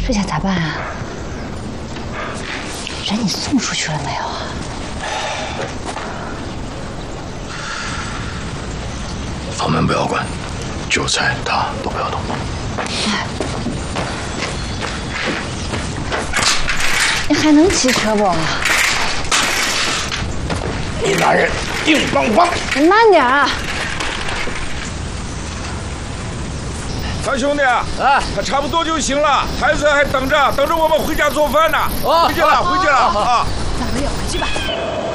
这下咋办啊？人你送出去了没有啊？ 房门不要关，韭菜他都不要动。 你还能骑车不？ 你男人硬邦邦。 你慢点啊！ 三兄弟啊，他差不多就行了，孩子还等着我们回家做饭呢。回去了啊！ 咱们也回去吧。